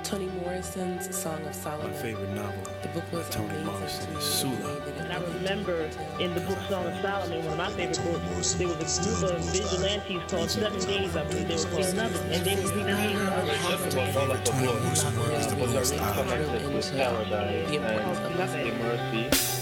Toni Morrison's Song of Solomon. My favorite novel. The book was Toni amazing Morrison to me. is Sula. And I remember in the book Song of Solomon, one of my favorite books, there was a group of vigilantes called 7 Days, I believe they were called, and they would be How Toni Morrison works the most out. into the importance of mercy.